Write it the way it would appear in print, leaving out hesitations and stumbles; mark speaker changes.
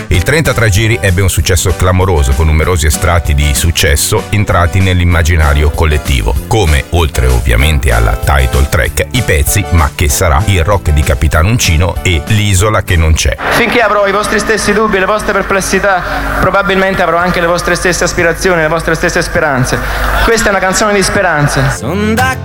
Speaker 1: Il 33 giri ebbe un successo clamoroso, con numerosi estratti di successo entrati nell'immaginario collettivo, come, oltre ovviamente alla title track, i pezzi Ma che sarà, Il rock di Capitano Uncino e L'isola che non c'è.
Speaker 2: Finché avrò i vostri stessi dubbi, le vostre perplessità, probabilmente avrò anche le vostre stesse aspirazioni, le vostre stesse speranze. Questa è una canzone di speranza.
Speaker 3: Son d'accordo